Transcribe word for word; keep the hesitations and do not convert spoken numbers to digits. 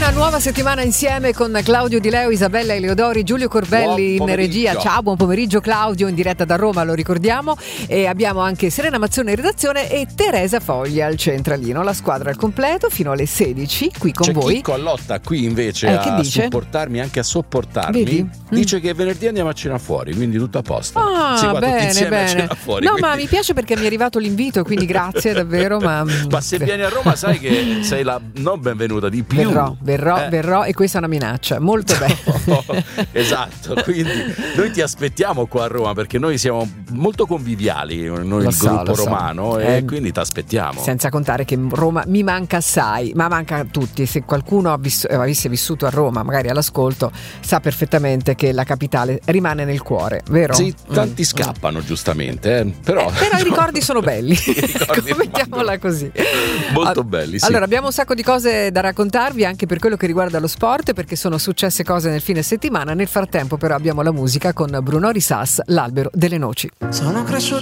Una nuova settimana insieme con Claudio Di Leo, Isabella Eleodori, Giulio Corbelli in regia. Ciao, buon pomeriggio Claudio, in diretta da Roma, lo ricordiamo. E abbiamo anche Serena Mazzone in redazione e Teresa Foglia al centralino. La squadra al completo fino alle sedici qui con C'è voi. Chicco Allotta qui invece eh, a dice? supportarmi, anche a sopportarmi. Vedi? Dice mm. che venerdì andiamo a cena fuori, quindi tutto a posto. Ah, si va bene, tutti insieme bene. a cena fuori. No, quindi... ma mi piace perché mi è arrivato l'invito, quindi grazie davvero. Ma, ma se vieni a Roma sai che sei la non benvenuta di più. Verrò, verrò, eh. verrò e questa è una minaccia. Molto bene. No, esatto, quindi noi ti aspettiamo qua a Roma perché noi siamo molto conviviali, noi Lo il so, gruppo lo so. romano, Eh, e quindi ti aspettiamo. Senza contare che Roma mi manca assai, ma manca a tutti. Se qualcuno ha viss- avesse vissuto a Roma, magari all'ascolto, sa perfettamente che la capitale rimane nel cuore, vero? Sì, tanti Mm. scappano giustamente, eh, però, Eh, però i ricordi sono belli. I ricordi Mettiamola così. molto All- belli, sì. Allora, abbiamo un sacco di cose da raccontarvi anche per quello che riguarda lo sport, perché sono successe cose nel fine settimana. Nel frattempo però abbiamo la musica con Bruno Risas, L'albero delle noci. Sono cresciuto